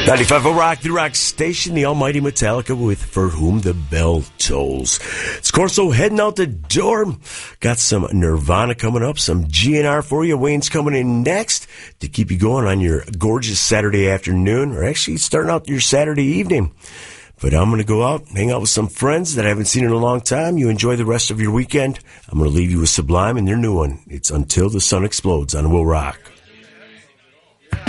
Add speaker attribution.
Speaker 1: 95 Rock, the Rock Station, the almighty Metallica with For Whom the Bell Tolls. It's Corso heading out the door. Got some Nirvana coming up, some GNR for you. Wayne's coming in next to keep you going on your gorgeous Saturday afternoon, or actually starting out your Saturday evening. But I'm going to go out, hang out with some friends that I haven't seen in a long time. You enjoy the rest of your weekend. I'm going to leave you with Sublime and their new one. It's Until the Sun Explodes on Will Rock.